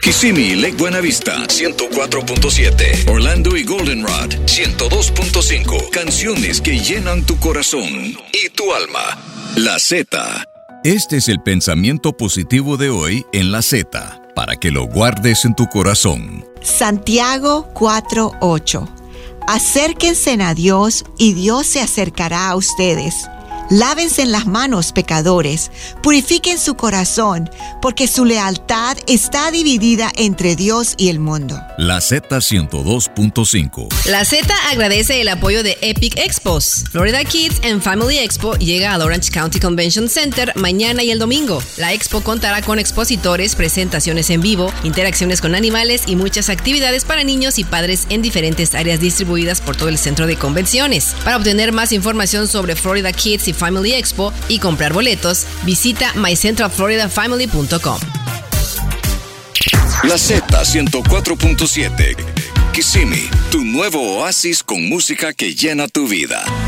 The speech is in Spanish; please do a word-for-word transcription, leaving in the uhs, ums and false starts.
Kissimmee y Lake Buena Vista, ciento cuatro punto siete. Orlando y Goldenrod, ciento dos punto cinco. Canciones que llenan tu corazón y tu alma. La Z. Este es el pensamiento positivo de hoy en La Z, para que lo guardes en tu corazón. Santiago cuatro ocho. Acérquense a Dios y Dios se acercará a ustedes. Lávense en las manos, pecadores, purifiquen su corazón, porque su lealtad está dividida entre Dios y el mundo. La Z ciento dos punto cinco. La Z agradece el apoyo de Epic Expos. Florida Kids and Family Expo llega al Orange County Convention Center mañana y el domingo. La expo contará con expositores, presentaciones en vivo, interacciones con animales y muchas actividades para niños y padres en diferentes áreas distribuidas por todo el centro de convenciones. Para obtener más información sobre Florida Kids y Family Expo y comprar boletos, visita my central florida family punto com. La Z ciento cuatro punto siete. Kissimmee, tu nuevo oasis con música que llena tu vida.